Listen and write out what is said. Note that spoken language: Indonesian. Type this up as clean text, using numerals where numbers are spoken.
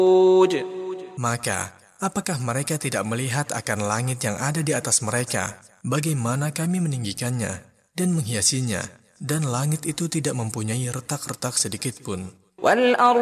Maka, apakah mereka tidak melihat akan langit yang ada di atas mereka, bagaimana kami meninggikannya dan menghiasinya, dan langit itu tidak mempunyai retak-retak sedikit pun.